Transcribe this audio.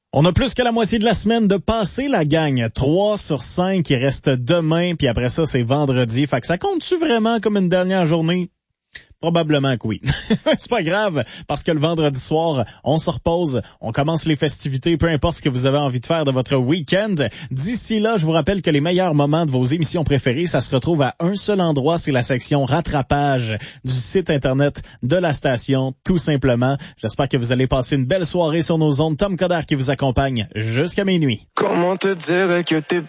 On a plus que la moitié de la semaine de passer, la gang. 3 sur 5 qui reste demain, puis après ça, c'est vendredi. Fait que ça compte-tu vraiment comme une dernière journée? Probablement que oui. C'est pas grave, parce que le vendredi soir, on se repose, on commence les festivités, peu importe ce que vous avez envie de faire de votre week-end. D'ici là, je vous rappelle que les meilleurs moments de vos émissions préférées, ça se retrouve à un seul endroit, c'est la section rattrapage du site internet de la station, tout simplement. J'espère que vous allez passer une belle soirée sur nos ondes. Tom Coderre qui vous accompagne jusqu'à minuit. Comment te dire que t'es